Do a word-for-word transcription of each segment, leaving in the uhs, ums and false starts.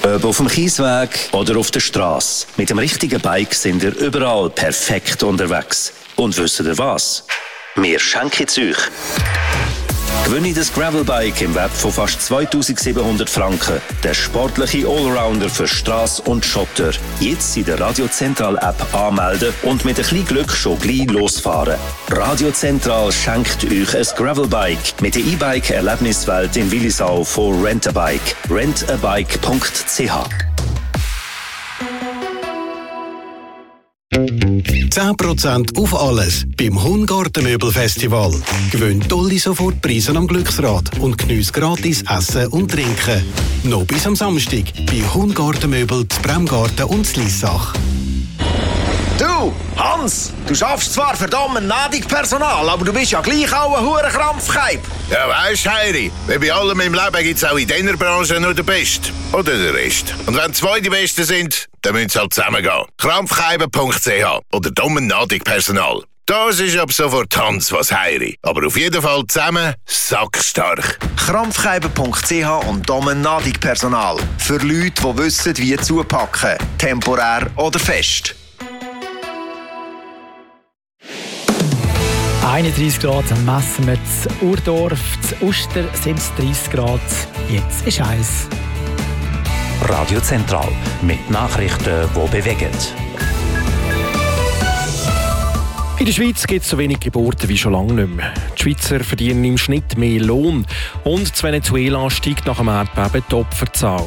Ob auf dem Kiesweg oder auf der Straße. Mit dem richtigen Bike sind ihr überall perfekt unterwegs. Und wisst ihr was? Wir schenken es euch. Gewinne das Gravelbike im Wert von fast zweitausendsiebenhundert Franken. Der sportliche Allrounder für Strasse und Schotter. Jetzt in der Radio Zentral App anmelden und mit ein bisschen Glück schon gleich losfahren. Radio Zentral schenkt euch ein Gravelbike mit der E-Bike-Erlebniswelt in Willisau von Rent a Bike. rent a bike punkt c h. zehn Prozent auf alles beim Hungartenmöbelfestival. Gewinn tolle Sofortpreise am Glücksrad und geniesse gratis Essen und Trinken. Noch bis am Samstag bei Hungartenmöbel, Bremgarten und Lissach. Du, Hans, du schaffst zwar verdammt nötig Personal, aber du bist ja gleich auch ein hoher Krampfkeib. Ja, weisst, Heiri, wie bei allem im Leben gibt es auch in dieser Branche nur den Besten. Oder den Rest. Und wenn zwei die Besten sind, dann müssen sie halt zusammengehen. krampfkeiben punkt c h oder dummen Personal. Das ist ab sofort Hans was Heiri. Aber auf jeden Fall zusammen sackstark. krampfkeiben punkt c h und dummen Personal. Für Leute, die wissen, wie zupacken. Temporär oder fest. einunddreißig Grad messen wir in Urdorf, in Uster sind es dreißig Grad. Jetzt ist eins. Radio Zentral mit Nachrichten, die bewegen. In der Schweiz gibt es so wenig Geburten wie schon lange nicht mehr. Die Schweizer verdienen im Schnitt mehr Lohn und in Venezuela steigt nach dem Erdbeben die Opferzahl.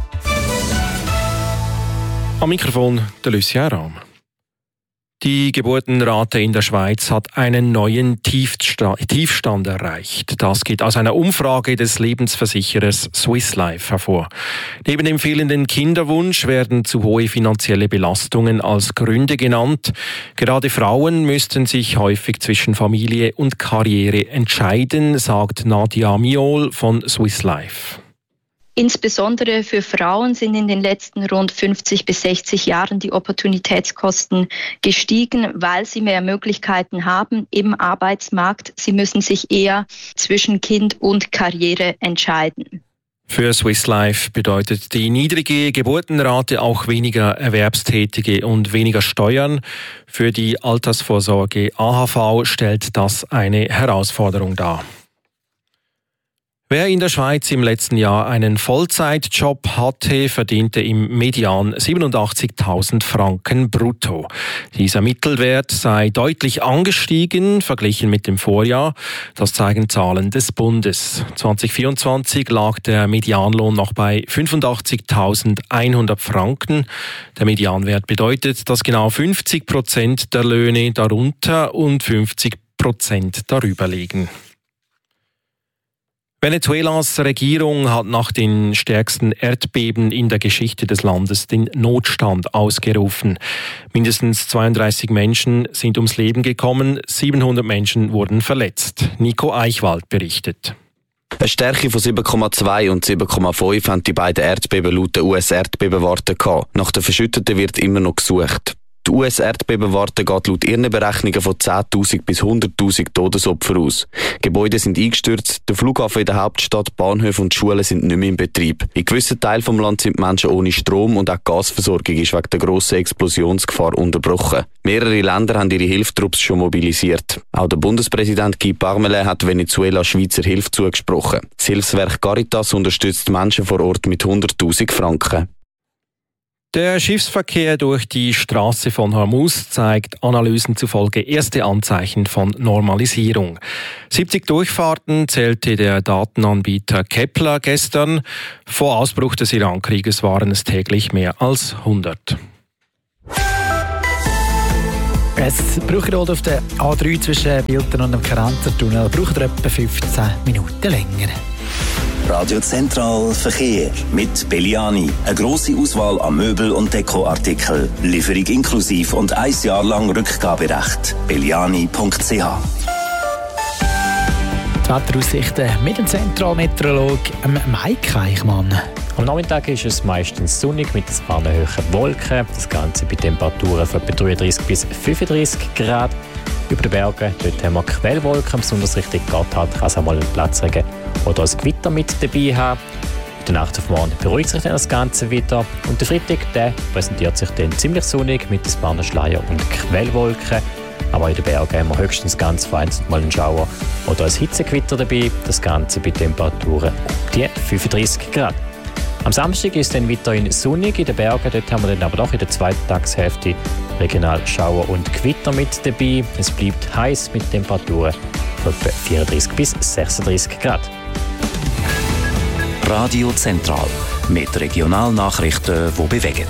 Am Mikrofon der Lucien Rahm. Die Geburtenrate in der Schweiz hat einen neuen Tiefstand erreicht. Das geht aus einer Umfrage des Lebensversicherers Swiss Life hervor. Neben dem fehlenden Kinderwunsch werden zu hohe finanzielle Belastungen als Gründe genannt. Gerade Frauen müssten sich häufig zwischen Familie und Karriere entscheiden, sagt Nadia Miol von Swiss Life. Insbesondere für Frauen sind in den letzten rund fünfzig bis sechzig Jahren die Opportunitätskosten gestiegen, weil sie mehr Möglichkeiten haben im Arbeitsmarkt. Sie müssen sich eher zwischen Kind und Karriere entscheiden. Für Swiss Life bedeutet die niedrige Geburtenrate auch weniger Erwerbstätige und weniger Steuern. Für die Altersvorsorge A H V stellt das eine Herausforderung dar. Wer in der Schweiz im letzten Jahr einen Vollzeitjob hatte, verdiente im Median siebenundachtzigtausend Franken brutto. Dieser Mittelwert sei deutlich angestiegen, verglichen mit dem Vorjahr. Das zeigen Zahlen des Bundes. zwanzig vierundzwanzig lag der Medianlohn noch bei fünfundachtzigtausendeinhundert Franken. Der Medianwert bedeutet, dass genau fünfzig Prozent der Löhne darunter und fünfzig Prozent darüber liegen. Venezuelas Regierung hat nach den stärksten Erdbeben in der Geschichte des Landes den Notstand ausgerufen. Mindestens zweiunddreißig Menschen sind ums Leben gekommen, siebenhundert Menschen wurden verletzt. Nico Eichwald berichtet. Eine Stärke von sieben Komma zwei und sieben Komma fünf haben die beiden Erdbeben laut der U S-Erdbebenwarte gehabt. Nach den Verschütteten wird immer noch gesucht. Die U S-Erdbebenwarte geht laut ihren Berechnungen von zehntausend bis hunderttausend Todesopfern aus. Gebäude sind eingestürzt, der Flughafen in der Hauptstadt, Bahnhöfe und Schulen sind nicht mehr in Betrieb. In gewissen Teilen des Landes sind Menschen ohne Strom und auch die Gasversorgung ist wegen der grossen Explosionsgefahr unterbrochen. Mehrere Länder haben ihre Hilfstrupps schon mobilisiert. Auch der Bundespräsident Guy Parmelin hat Venezuela Schweizer Hilfe zugesprochen. Das Hilfswerk Caritas unterstützt Menschen vor Ort mit hunderttausend Franken. Der Schiffsverkehr durch die Straße von Hormuz zeigt Analysen zufolge erste Anzeichen von Normalisierung. siebzig Durchfahrten zählte der Datenanbieter Kepler gestern. Vor Ausbruch des Irankrieges waren es täglich mehr als hundert. Es braucht auf der A drei zwischen Bilten und dem Karenzer-Tunnel braucht etwa fünfzehn Minuten länger. Radio Zentral Verkehr mit Belliani. Eine grosse Auswahl an Möbel- und Dekoartikeln. Lieferung inklusiv und ein Jahr lang Rückgaberecht. belliani punkt c h. Die Wetteraussichten mit dem Zentralmeteorolog Mike Eichmann. Am Nachmittag ist es meistens sonnig mit ein paar höheren Wolken. Das Ganze bei Temperaturen von etwa dreiunddreißig bis fünfunddreißig Grad. Über den Bergen dort haben wir Quellwolken, besonders Richtung Gotthard kann es einmal einen Platzregen oder ein Gewitter mit dabei haben. Heute Nacht auf morgen beruhigt sich dann das Ganze wieder. Und der Freitag, der präsentiert sich dann ziemlich sonnig mit ein paar Schleier und Quellwolken. Aber in den Bergen haben wir höchstens ganz vereinzelt mal einen Schauer oder ein Hitzegewitter dabei. Das Ganze bei Temperaturen um die fünfunddreissig Grad. Am Samstag ist es dann weiterhin sonnig in den Bergen. Dort haben wir dann aber doch in der zweiten Tageshälfte regional Schauer und Gewitter mit dabei. Es bleibt heiß mit Temperaturen von etwa vierunddreissig bis sechsunddreissig Grad. Radio Zentral mit Regionalnachrichten, die bewegen.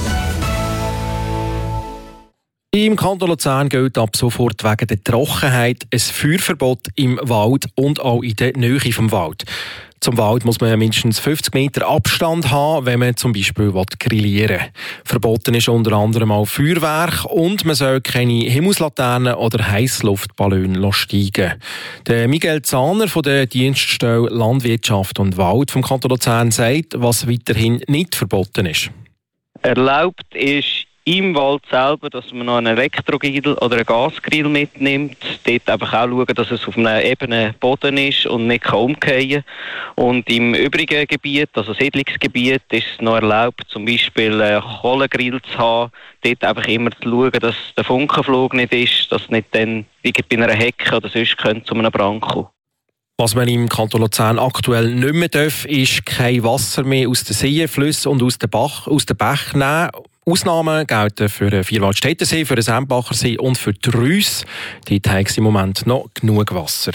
Im Kanton Luzern gilt ab sofort wegen der Trockenheit ein Feuerverbot im Wald und auch in der Nähe vom Wald. Zum Wald muss man mindestens fünfzig Meter Abstand haben, wenn man zum Beispiel grillieren will. Verboten ist unter anderem auch Feuerwerk und man soll keine Himmelslaternen oder Heissluftballone steigen. Der Miguel Zahner von der Dienststelle Landwirtschaft und Wald vom Kanton Luzern sagt, was weiterhin nicht verboten ist. Erlaubt ist im Wald selber, dass man noch einen Elektrogrill oder einen Gasgrill mitnimmt. Dort einfach auch schauen, dass es auf einem ebenen Boden ist und nicht umfallen kann. Und im übrigen Gebiet, also Siedlungsgebiet, ist es noch erlaubt, zum Beispiel einen Kohlegrill zu haben. Dort einfach immer zu schauen, dass der Funkenflug nicht ist, dass nicht dann wie bei einer Hecke oder sonst könnte zu einem Brand kommen. Was man im Kanton Luzern aktuell nicht mehr darf, ist kein Wasser mehr aus den Seen, Flüssen und aus den Bach, aus den Bächen nehmen. Ausnahmen gelten für den Vierwaldstättersee, für den Sempachersee und für die Reuss. Dort haben sie im Moment noch genug Wasser.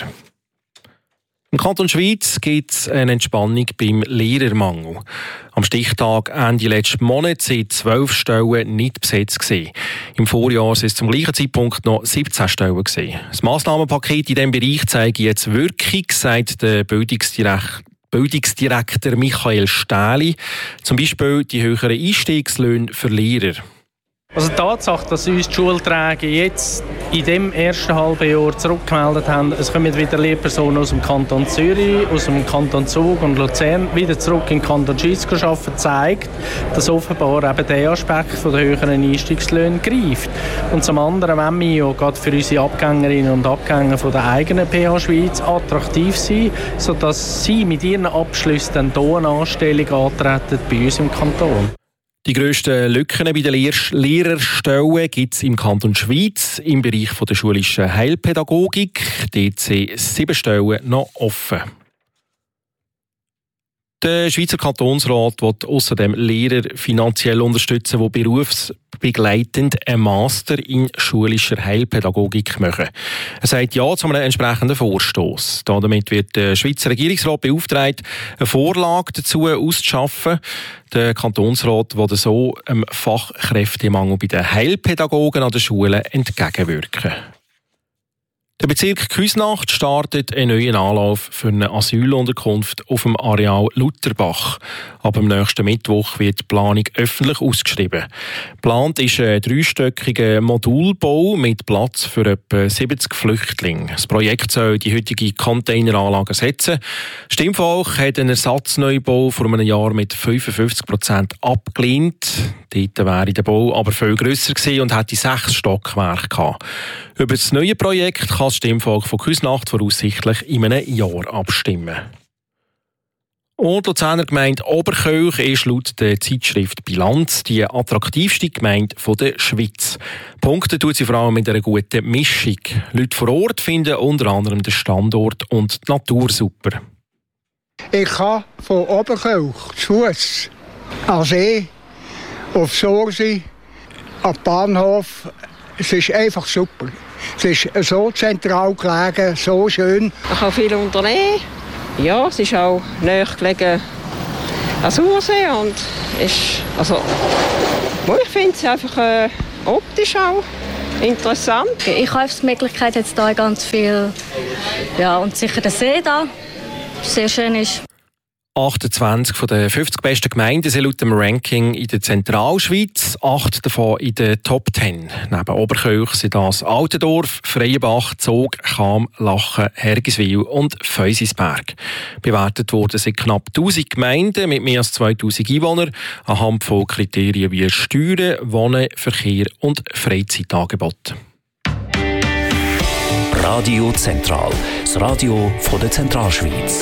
Im Kanton Schwyz gibt es eine Entspannung beim Lehrermangel. Am Stichtag Ende letzten Monat sind zwölf Stellen nicht besetzt gewesen. Im Vorjahr waren es zum gleichen Zeitpunkt noch siebzehn Stellen gewesen. Das Massnahmenpaket in diesem Bereich zeigt jetzt Wirkung, sagt der Bildungsdirektor. Bildungsdirektor Michael Stähli, zum Beispiel die höheren Einstiegslöhne für Lehrer. Also die Tatsache, dass uns die Schulträger jetzt in dem ersten halben Jahr zurückgemeldet haben, es kommen wieder Lehrpersonen aus dem Kanton Zürich, aus dem Kanton Zug und Luzern wieder zurück in den Kanton Schwyz arbeiten, zeigt, dass offenbar eben der Aspekt von der höheren Einstiegslöhne greift. Und zum anderen, wenn wir ja gerade für unsere Abgängerinnen und Abgänger von der eigenen P H Schweiz attraktiv sind, sodass sie mit ihren Abschlüssen dann hier eine Anstellung antreten bei uns im Kanton. Die grössten Lücken bei den Lehr- Lehrerstellen gibt es im Kanton Schwyz im Bereich der schulischen Heilpädagogik. Dort sind sieben Stellen noch offen. Der Schweizer Kantonsrat will außerdem Lehrer finanziell unterstützen, die berufsbegleitend einen Master in schulischer Heilpädagogik machen. Er sagt ja zu einem entsprechenden Vorstoss. Damit wird der Schweizer Regierungsrat beauftragt, eine Vorlage dazu auszuschaffen. Der Kantonsrat will so einem Fachkräftemangel bei den Heilpädagogen an den Schulen entgegenwirken. Der Bezirk Küsnacht startet einen neuen Anlauf für eine Asylunterkunft auf dem Areal Lutherbach. Ab dem nächsten Mittwoch wird die Planung öffentlich ausgeschrieben. Geplant ist ein dreistöckiger Modulbau mit Platz für etwa siebzig Flüchtlinge. Das Projekt soll die heutige Containeranlage ersetzen. Stimmvolk hat einen Ersatzneubau vor einem Jahr mit fünfundfünfzig Prozent abgelehnt. Dort wäre der Bau aber viel grösser gewesen und hätte sechs Stockwerke gehabt. Über das neue Projekt kann das Stimmvolk von Küsnacht voraussichtlich in einem Jahr abstimmen. Und die Luzerner Gemeinde Oberkirch ist laut der Zeitschrift Bilanz die attraktivste Gemeinde der Schweiz. Punkte tut sie vor allem mit einer guten Mischung. Leute vor Ort finden unter anderem den Standort und die Natur super. Ich kann von Oberkirch zu Fuss an See, auf Sorsi, am Bahnhof. Es ist einfach super. Es ist so zentral gelegen, so schön. Man kann viel unternehmen. Ja, es ist auch nahe gelegen an Sursee und ist, also, ich finde es einfach äh, optisch auch interessant. Ich habe die Möglichkeit jetzt hier ganz viel, ja, und sicher der See da, sehr schön ist. achtundzwanzig von den fünfzig besten Gemeinden sind laut dem Ranking in der Zentralschweiz, acht davon in den Top zehn. Neben Oberkirch sind das Altendorf, Freienbach, Zog, Cham, Lachen, Hergiswil und Feusisberg. Bewertet wurden sind knapp tausend Gemeinden mit mehr als zweitausend Einwohnern anhand von Kriterien wie Steuern, Wohnen, Verkehr und Freizeitangebot. Radio Zentral, das Radio von der Zentralschweiz.